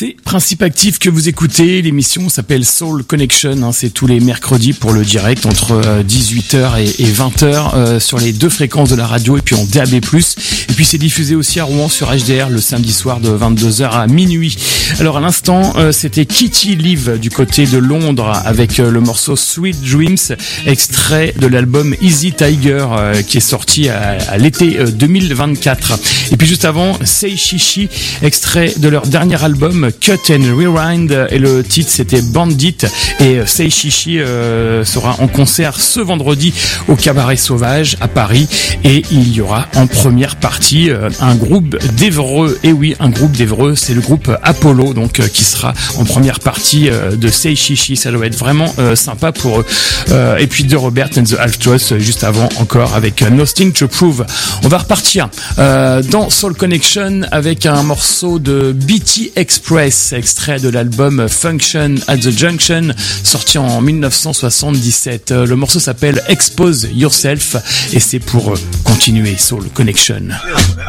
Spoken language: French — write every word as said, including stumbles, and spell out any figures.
C'est Principe Actif que vous écoutez. L'émission s'appelle Soul Connection. Hein, c'est tous les mercredis pour le direct entre dix-huit heures et vingt heures euh, sur les deux fréquences de la radio et puis en D A B plus. Et puis c'est diffusé aussi à Rouen sur H D R le samedi soir de vingt-deux heures à minuit. Alors à l'instant, euh, c'était Kitty Live du côté de Londres avec euh, le morceau Sweet Dreams, extrait de l'album Easy Tiger euh, qui est sorti à, à l'été euh, deux mille vingt-quatre. Et puis juste avant, Say Shishi, extrait de leur dernier album Cut and Rewind, et le titre c'était Bandit. Et Say Shishi euh, sera en concert ce vendredi au Cabaret Sauvage à Paris, et il y aura en première partie euh, un groupe d'Évreux. Et oui, un groupe d'Évreux, c'est le groupe Apollo, donc euh, qui sera en première partie euh, de Say Shishi. Ça doit être vraiment euh, sympa pour eux. Euh, et puis de Robert and the Half-Truths juste avant encore avec euh, Nothing to Prove. On va repartir euh, dans Soul Connection avec un morceau de B T Express, extrait de l'album Function at the Junction, sorti en dix-neuf cent soixante-dix-sept. Le morceau s'appelle Expose Yourself et c'est pour continuer Soul Connection.